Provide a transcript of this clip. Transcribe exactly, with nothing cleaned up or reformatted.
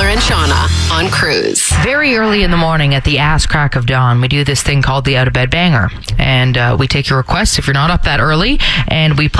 Taylor and Shauna on Cruise. Very early in the morning at the ass crack of dawn, we do this thing called the Out of Bed Banger. And uh, we take your requests if you're not up that early, and we play